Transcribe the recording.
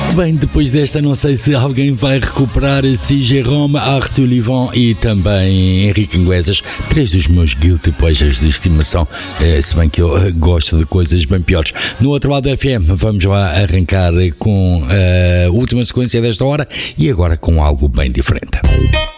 Bem, depois desta não sei se alguém vai recuperar si Jérôme, Ars Sullivan e também Henrique Inglesas, três dos meus guilty pleasures de estimação, se bem que eu gosto de coisas bem piores. No outro lado do FM vamos lá arrancar com a última sequência desta hora e agora com algo bem diferente.